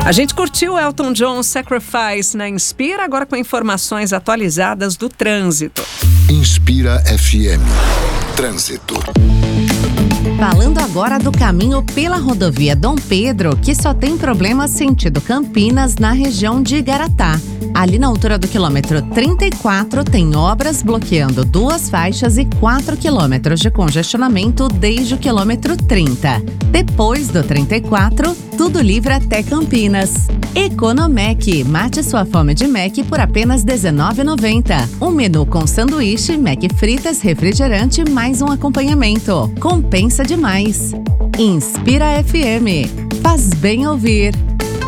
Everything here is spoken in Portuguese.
A gente curtiu Elton John Sacrifice na Inspira, agora com informações atualizadas do trânsito. Inspira FM. Trânsito. Falando agora do caminho pela rodovia Dom Pedro, que só tem problema sentido Campinas na região de Igaratá. Ali na altura do quilômetro 34 tem obras bloqueando 2 faixas e 4 quilômetros de congestionamento desde o quilômetro 30. Depois do 34, tudo livre até Campinas. Economec, mate sua fome de Mac por apenas R$19,90. Um menu com sanduíche, Mac fritas, refrigerante, mais um acompanhamento. Compensa demais. Inspira FM. Faz bem ouvir.